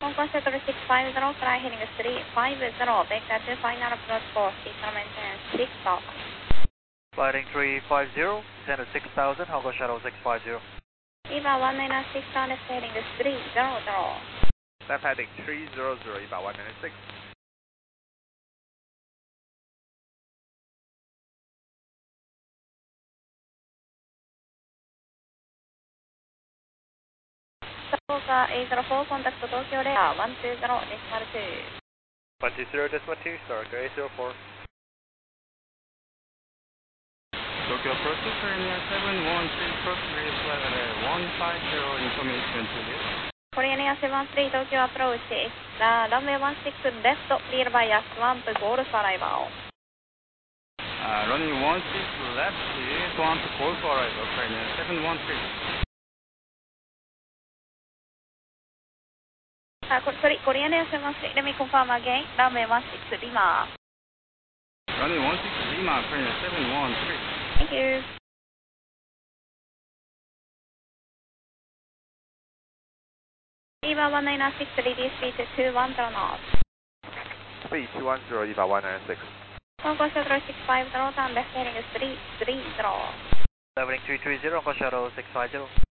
Concourse Shuttle 650, fly heading 350, vector to final approach course, signal maintenance 6000. Flighting 350, center 6000, Hong Kong Shuttle 650. EVA 196, left heading 300. Left heading 300, EVA 196. Sapoka 804, contact Tokyo Radar 120, decimal 2. 120, decimal 2, Sarga 804. Tokyo approach, Korean 713, cross radio flight 150, information to you. Korean Air 73, Tokyo approach, runway 16 left, clear by swamp, Golf arrival. Running 16 left, swamp, Golf arrival, Korean 713. Sorry, Korean Air 73, let me confirm again, runway 16 Lima. Running 16 Lima, Korean 713. Thank you. EVA 196, ready speed 21 knots. Speed 210, EVA 196. Concourse Shuttle 650, turn left heading 330. Leveling 330, Hong Kong Shuttle 650.